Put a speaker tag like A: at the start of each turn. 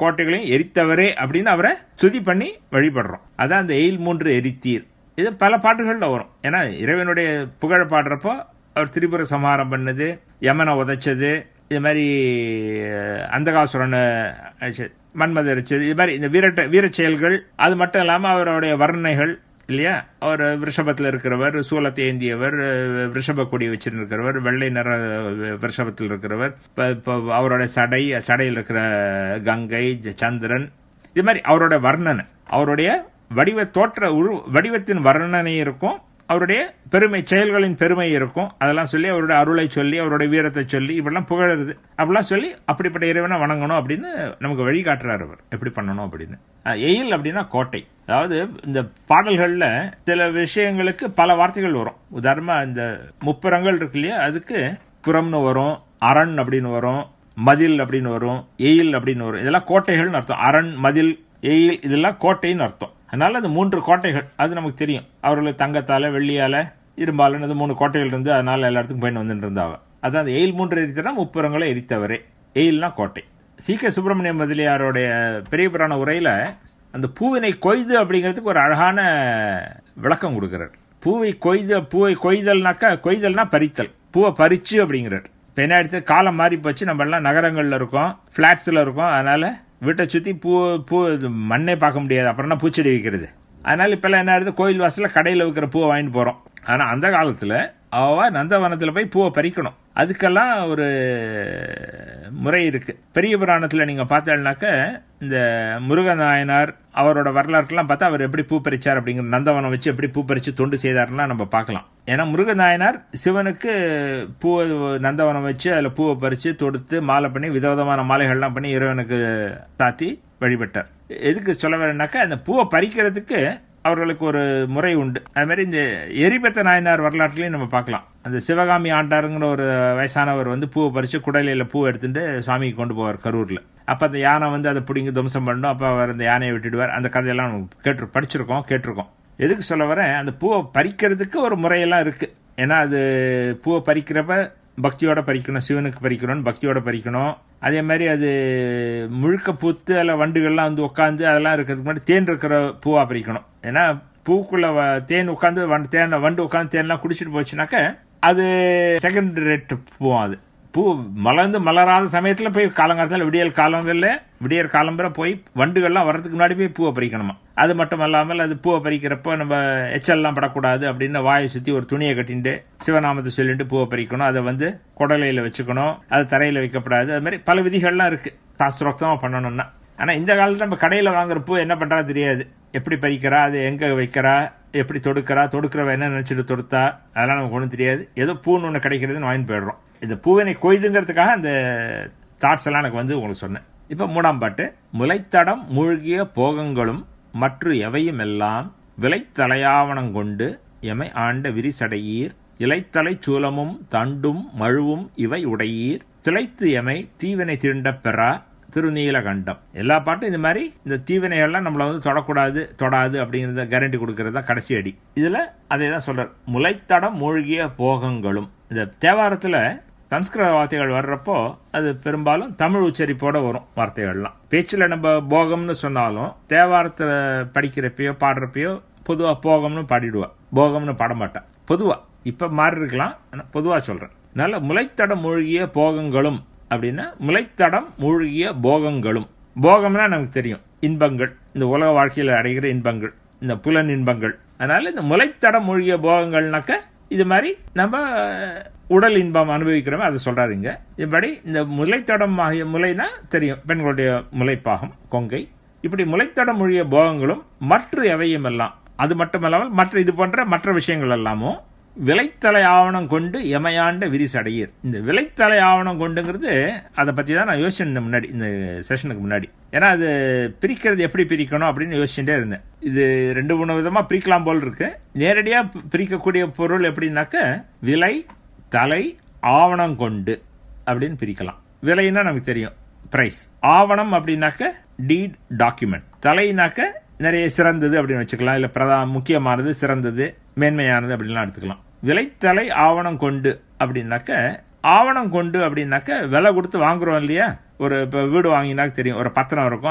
A: கோட்டைகளையும் எரித்தவரே அப்படின்னு அவரை துதி பண்ணி வழிபடுறோம். அதான் அந்த எயில் 3 எரித்தீர். இது பல பாட்டுகள்ல வரும். ஏன்னா இறைவனுடைய புகழ பாடுறப்போ அவர் திரிபுர சம்ஹாரம் பண்ணது, யமனை உதைச்சது, இது மாதிரி அந்தகாசுரனை மன்மத அரிச்சது, இது மாதிரி இந்த வீர செயல்கள். அது மட்டும் இல்லாமல் அவருடைய வர்ணனைகள் இல்லையா, அவர் ரிஷபத்தில் இருக்கிறவர், சூலத்தை ஏந்தியவர், ரிஷப கொடி வச்சிருக்கிறவர், வெள்ளை நிற ரிஷபத்தில் இருக்கிறவர், அவருடைய சடையில் இருக்கிற கங்கை, சந்திரன், இது மாதிரி அவருடைய வர்ணனை, அவருடைய வடிவத்தின் வர்ணனை இருக்கும், அவருடைய பெருமை செயல்களின் பெருமை இருக்கும். அதெல்லாம் சொல்லி அவருடைய அருளை சொல்லி அவருடைய வீரத்தை சொல்லி இப்படிலாம் புகழறது, அப்படிலாம் சொல்லி அப்படிப்பட்ட இறைவனை வணங்கணும் அப்படின்னு நமக்கு வழிகாட்டுறாரு அவர் எப்படி பண்ணணும் அப்படின்னு. எயில் அப்படின்னா கோட்டை. அதாவது இந்த பாடல்கள்ல சில விஷயங்களுக்கு பல வார்த்தைகள் வரும். உதாரணமா இந்த முப்புறங்கள் இருக்கு இல்லையா, அதுக்கு புறம்னு வரும், அரண் அப்படின்னு வரும், மதில் அப்படின்னு வரும், எயில் அப்படின்னு வரும். இதெல்லாம் கோட்டைகள்னு அர்த்தம். அரண், மதில், எயில் இதெல்லாம் கோட்டைன்னு அர்த்தம். அதனால அந்த 3 கோட்டைகள் அது நமக்கு தெரியும். அவர்களுக்கு தங்கத்தால, வெள்ளியால, இரும்பாலன்னு அது 3 கோட்டைகள் இருந்து அதனால எல்லா இடத்துக்கும் போயிட்டு வந்துட்டு இருந்தாவ. அதான் அந்த எயில் 3 எரித்தனா முப்புறங்களை எரித்தவரே. எயில்னா கோட்டை. சி.கே. சுப்பிரமணிய முதலியாருடைய பெரிய புராண உரையில அந்த பூவினை கொய்து அப்படிங்கிறதுக்கு ஒரு அழகான விளக்கம் கொடுக்கிறார். பூவை கொய்தல்னா பறித்தல், பூவை பறிச்சு அப்படிங்கிறார். இப்போ என்ன எடுத்து காலம் மாறி போச்சு, நம்ம எல்லாம் நகரங்களில் இருக்கோம், ஃப்ளாட்ஸில் இருக்கோம், அதனால வீட்டை சுற்றி பூ மண்ணே பார்க்க முடியாது, அப்புறம் தான் பூச்செடி வைக்கிறது. அதனால இப்பெல்லாம் என்ன ஆகுது, கோயில் வாசலில் கடையில் வைக்கிற பூவை வாங்கிட்டு போகிறோம். ஆனால் அந்த காலத்தில் நந்தவனத்தில் போய் பூவை பறிக்கணும். அதுக்கெல்லாம் ஒரு முறை இருக்கு. பெரிய புராணத்தில் நீங்க பார்த்தீங்கன்னாக்க இந்த முருகநாயனார் அவரோட வரலாறுலாம் பார்த்தா அவர் எப்படி பூ பறிச்சார் அப்படிங்கிற, நந்தவனம் வச்சு எப்படி பூ பறிச்சு தொண்டு செய்தார்னா நம்ம பார்க்கலாம். ஏன்னா முருகநாயனார் சிவனுக்கு பூ நந்தவனம் வச்சு அதில் பூவை பறிச்சு தொடுத்து மாலை பண்ணி விதவிதமான மாலைகள்லாம் பண்ணி இறைவனுக்கு தாத்தி வழிபட்டார். எதுக்கு சொல்ல வரேன்னாக்கா, அந்த பூவை பறிக்கிறதுக்கு அவர்களுக்கு ஒரு முறை உண்டு. அது மாதிரி இந்த எரிபத்த நாயனார் வரலாற்றுலையும் நம்ம பார்க்கலாம். அந்த சிவகாமி ஆண்டாருங்கிற ஒரு வயசானவர் பூவை பறிச்சு குடலையில பூவை எடுத்துட்டு சுவாமிக்கு கொண்டு போவார் கரூர்ல. அப்ப அந்த யானை அதை பிடிங்கி துவம்சம் பண்ணணும். அப்ப அவர் அந்த யானையை விட்டுடுவார். அந்த கதையெல்லாம் கேட்டிருக்கோம். எதுக்கு சொல்ல வரேன், அந்த பூவை பறிக்கிறதுக்கு ஒரு முறையெல்லாம் இருக்கு. ஏன்னா அது பூவை பறிக்கிறப்ப பக்தியோட பறிக்கணும், சிவனுக்கு பறிக்கணும்னு பக்தியோட பறிக்கணும். அதே மாதிரி அது முழுக்க பூத்து அதில் வண்டுகள்லாம் உட்காந்து அதெல்லாம் இருக்கிறதுக்கு முன்னாடி தேன் இருக்கிற பூவா பறிக்கணும். ஏன்னா பூக்குள்ள தேன் உட்காந்து வண்டு உட்காந்து தேன்லாம் குடிச்சிட்டு போச்சுனாக்க அது செகண்ட் ரேட் பூவும். அது பூ மலராத சமயத்துல போய் காலங்காலத்தில் விடியற் காலம்பரை போய் வண்டுகள்லாம் வர்றதுக்கு முன்னாடி போய் பூவை பறிக்கணுமா. அது மட்டும் இல்லாமல் அது பூவை பறிக்கிறப்ப நம்ம எச்சல்லாம் படக்கூடாது அப்படின்னு வாயை சுற்றி ஒரு துணியை கட்டிட்டு சிவநாமத்தை சொல்லிட்டு பூவை பறிக்கணும். அதை குடலையில வச்சுக்கணும், அது தரையில வைக்கப்படாது. அது மாதிரி பல விதிகள்லாம் இருக்கு சாஸ்திரோக்தமா பண்ணணும்னா. ஆனா இந்த காலத்துல நம்ம கடையில வாங்குற பூ என்ன பண்றா தெரியாது, எப்படி பறிக்கிறா, அது எங்க வைக்கிறா, எப்படி தொடுக்கிறவ என்ன நினைச்சிட்டு தொடுத்தா, அதெல்லாம் நமக்கு ஒன்றும் தெரியாது. ஏதோ பூன்னு ஒன்று கிடைக்கிறதுன்னு வாங்கிட்டு போயிடுறோம். இந்த பூவினை கொய்துங்கிறதுக்காக அந்த தாட்ஸ் எல்லாம் எனக்கு உங்களுக்கு சொன்னேன். இப்ப 3ஆம் பாட்டு. முளைத்தடம் மூழ்கிய போகங்களும் மற்ற எவையும் எல்லாம் விளைத்தலையாவணம் கொண்டு எமை ஆண்ட விரிசடையீர் இலைத்தலை சூலமும் தண்டும் மழுவும் இவை உடையீர் திளைத்து எமை தீவினை திருண்ட பெறா திருநீலகண்டம். எல்லா பாட்டும் இந்த மாதிரி இந்த தீவினைகள்லாம் நம்மள தொடாது அப்படிங்கறத கேரண்டி கொடுக்கறது தான் கடைசி அடி. இதுல அதே தான் சொல்றார். முளைத்தடம் மூழ்கிய போகங்களும். இந்த தேவாரத்துல சம்ஸ்கிருத வார்த்தைகள் வர்றப்போ அது பெரும்பாலும் தமிழ் உச்சரிப்போட வரும் வார்த்தைகள்லாம். பேச்சுல நம்ம போகம்னு சொன்னாலும் தேவாரத்துல படிக்கிறப்பயோ பாடுறப்பயோ பொதுவா போகம்னு பாடிடுவா, போகம்னு பாட மாட்டா. பொதுவா இப்ப மாறி இருக்கலாம், ஆனா பொதுவா சொல்றேன். அதனால முளைத்தடம் மூழ்கிய போகங்களும் அப்படின்னா முளைத்தடம் மூழ்கிய போகங்களும். போகம்னா நமக்கு தெரியும், இன்பங்கள், இந்த உலக வாழ்க்கையில் அடைகிற இன்பங்கள், இந்த புலன் இன்பங்கள். அதனால இந்த முளைத்தடம் மூழ்கிய போகங்கள்னாக்க இது மாதிரி நம்ம உடல் இன்பம் அனுபவிக்கிறோமே அதை சொல்றாருங்க. இப்படி இந்த முளைத்தடம் ஆகிய முளைனா தெரியும், பெண்களுடைய முளைப்பாகம் கொங்கை. இப்படி முளைத்தடம் மூழ்கிய போகங்களும் மற்ற எவையும் எல்லாம், அது மட்டுமல்லாமல் மற்ற இது போன்ற மற்ற விஷயங்கள் எல்லாமும் விளைத்தலை ஆவணம் கொண்டு எமையாண்ட விரிசடையீர். இந்த விளைத்தலை ஆவணம் கொண்டுங்கிறது அதை பத்தி தான் நான் யோசிச்சேன் முன்னாடி, இந்த செஷனுக்கு முன்னாடி. ஏன்னா அது பிரிக்கிறது எப்படி பிரிக்கணும் அப்படின்னு யோசிச்சுட்டே இருந்தேன். இது 2-3 விதமா பிரிக்கலாம் போல் இருக்கு. நேரடியா பிரிக்கக்கூடிய பொருள் எப்படின்னாக்க விலை தலை ஆவணம் கொண்டு அப்படின்னு பிரிக்கலாம். விலைன்னா நமக்கு தெரியும் பிரைஸ், ஆவணம் அப்படின்னாக்க டீட் டாக்குமெண்ட், தலைனாக்க நிறைய சிறந்தது அப்படின்னு வச்சுக்கலாம், இல்ல முக்கியமானது, சிறந்தது, மேன்மையானது அப்படின்லாம் எடுத்துக்கலாம். விலைத்தலை ஆவணம் கொண்டு அப்படின்னாக்க, ஆவணம் கொண்டு அப்படின்னாக்க விலை கொடுத்து வாங்குறோம் இல்லையா. ஒரு வீடு வாங்கினாக்க தெரியும், ஒரு பத்திரம் இருக்கும்,